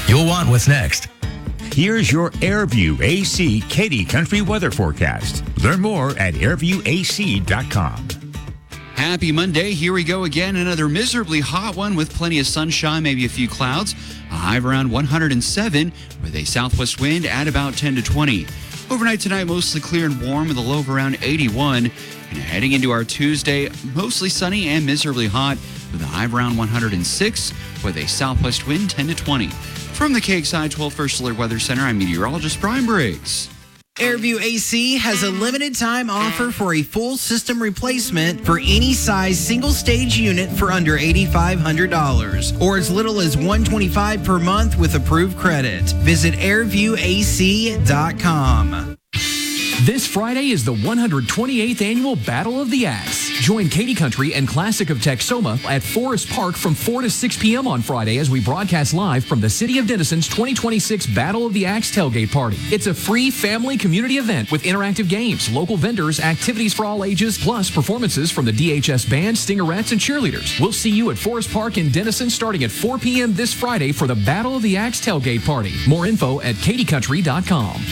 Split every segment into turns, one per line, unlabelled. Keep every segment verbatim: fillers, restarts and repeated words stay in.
You'll want what's next.
Here's your Airview A C Katy Country weather forecast. Learn more at airview a c dot com.
Happy Monday. Here we go again. Another miserably hot one with plenty of sunshine, maybe a few clouds. A high of around one hundred seven with a southwest wind at about ten to twenty. Overnight tonight, mostly clear and warm with a low of around eighty-one. And heading into our Tuesday, mostly sunny and miserably hot with a high of around one hundred six with a southwest wind ten to twenty. From the K X I twelve First Alert Weather Center, I'm meteorologist Brian Briggs.
Airview A C has a limited time offer for a full system replacement for any size single stage unit for under eight thousand five hundred dollars or as little as one hundred twenty-five dollars per month with approved credit. Visit airview a c dot com.
This Friday is the one hundred twenty-eighth Annual Battle of the Axe. Join Katy Country and Classic of Texoma at Forest Park from four to six p.m. on Friday as we broadcast live from the City of Denison's twenty twenty-six Battle of the Axe tailgate party. It's a free family community event with interactive games, local vendors, activities for all ages, plus performances from the D H S Band, Stingerettes, and cheerleaders. We'll see you at Forest Park in Denison starting at four p.m. this Friday for the Battle of the Axe tailgate party. More info at katy country dot com.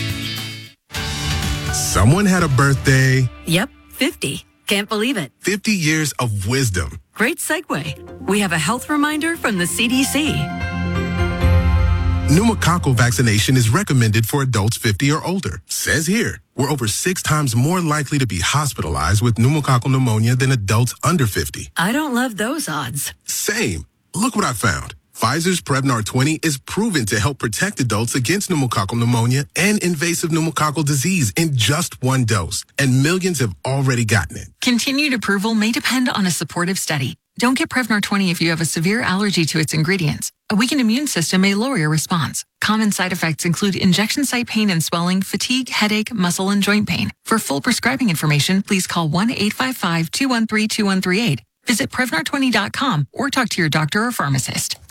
Someone had a birthday.
Yep, fifty. Can't believe it.
fifty years of wisdom.
Great segue. We have a health reminder from the C D C.
Pneumococcal vaccination is recommended for adults fifty or older. Says here, we're over six times more likely to be hospitalized with pneumococcal pneumonia than adults under fifty.
I don't love those odds.
Same. Look what I found. Pfizer's Prevnar twenty is proven to help protect adults against pneumococcal pneumonia and invasive pneumococcal disease in just one dose, and millions have already gotten it.
Continued approval may depend on a supportive study. Don't get Prevnar twenty if you have a severe allergy to its ingredients. A weakened immune system may lower your response. Common side effects include injection site pain and swelling, fatigue, headache, muscle, and joint pain. For full prescribing information, please call one eight five five, two one three, two one three eight. Visit Prevnar twenty dot com or talk to your doctor or pharmacist.